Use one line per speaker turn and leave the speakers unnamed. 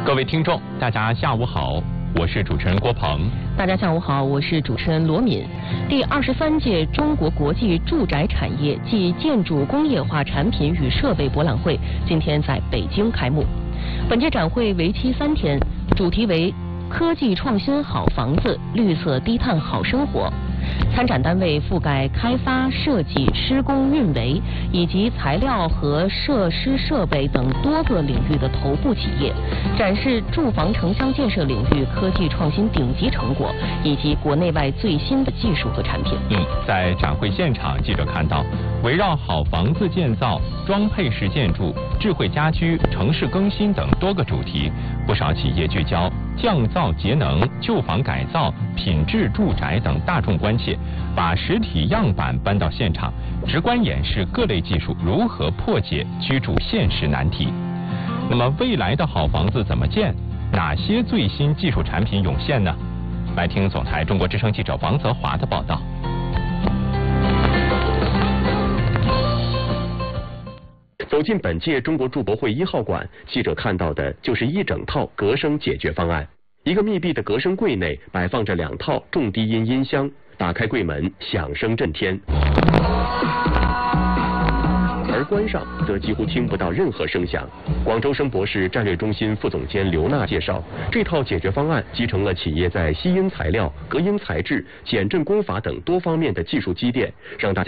各位听众，大家下午好，我是主持人郭鹏。
大家下午好，我是主持人罗敏。第23届中国国际住宅产业暨建筑工业化产品与设备博览会今天在北京开幕。本届展会为期3天，主题为科技创新好房子，绿色低碳好生活。参展单位覆盖开发、设计、施工、运维以及材料和设施设备等多个领域的头部企业，展示住房城乡建设领域科技创新顶级成果以及国内外最新的技术和产品。
在展会现场，记者看到围绕好房子建造、装配式建筑、智慧家居、城市更新等多个主题，不少企业聚焦降噪节能、旧房改造、品质住宅等大众关切，把实体样板搬到现场，直观演示各类技术如何破解居住现实难题。那么未来的好房子怎么建？哪些最新技术产品涌现呢？来听总台中国之声记者王泽华的报道。
走进本届中国住博会1号馆，记者看到的就是一整套隔声解决方案。一个密闭的隔声柜内摆放着2套重低音音箱，打开柜门，响声震天，而关上则几乎听不到任何声响。广州声博士战略中心副总监刘娜介绍，这套解决方案集成了企业在吸音材料、隔音材质、减震工法等多方面的技术积淀，让大家